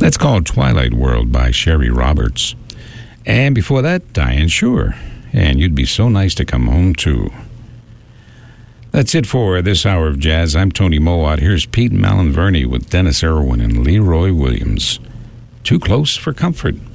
That's called Twilight World by Sherry Roberts. And before that, Diane Shure. And You'd Be So Nice to Come Home To. That's it for this hour of jazz. I'm Tony Mowat. Here's Pete Malin-Verney with Dennis Irwin and Leroy Williams. Too Close for Comfort.